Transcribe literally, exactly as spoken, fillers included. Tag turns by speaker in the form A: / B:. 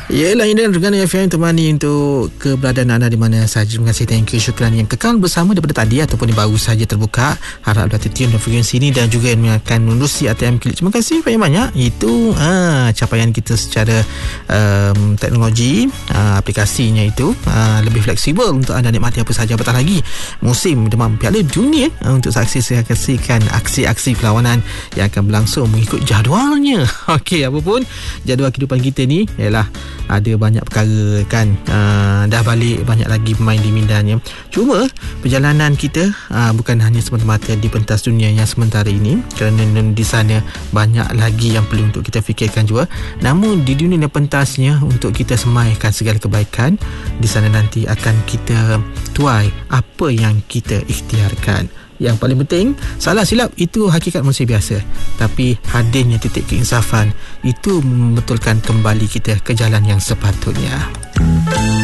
A: Yalah, ini Regana F M temani untuk keberadaan anda di mana sahaja. Terima kasih, thank you, syukran yang kekal bersama daripada tadi ataupun yang baru saja terbuka. Harap dah tertune dan frekuensi ini dan juga yang akan menerusi A T M Klik. Terima kasih banyak-banyak. Itu ah, capaian kita secara um, teknologi, ah, aplikasinya itu ah, lebih fleksibel untuk anda nikmati apa sahaja. Apatah lagi musim demam Piala Dunia ah, untuk saksikan aksi-aksi perlawanan yang akan berlangsung mengikut jadualnya. Okey, apapun jadual kehidupan kita ni ialah ada banyak perkara kan, uh, dah balik banyak lagi pemain di mindannya. Cuma perjalanan kita uh, bukan hanya semata-mata di pentas dunia yang sementara ini, kerana di sana banyak lagi yang perlu untuk kita fikirkan juga. Namun di dunia pentasnya, untuk kita semaikan segala kebaikan di sana, nanti akan kita tuai apa yang kita ikhtiarkan. Yang paling penting, salah silap itu hakikat manusia biasa, tapi hadirnya titik keinsafan itu membetulkan kembali kita ke jalan yang sepatutnya.